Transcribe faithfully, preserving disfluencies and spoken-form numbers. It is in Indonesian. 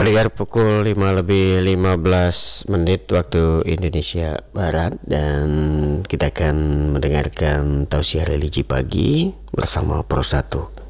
Pendengar, pukul lima lebih lima belas menit waktu Indonesia Barat, dan kita akan mendengarkan tausiah religi pagi bersama Pro satu.